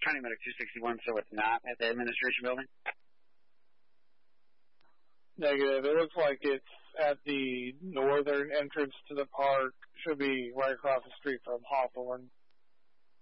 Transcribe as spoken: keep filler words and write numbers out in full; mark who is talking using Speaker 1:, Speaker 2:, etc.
Speaker 1: County Medic two sixty-one, so it's not at the administration building?
Speaker 2: Negative. It looks like it's at the northern entrance to the park. Should be right across the street from Hawthorne.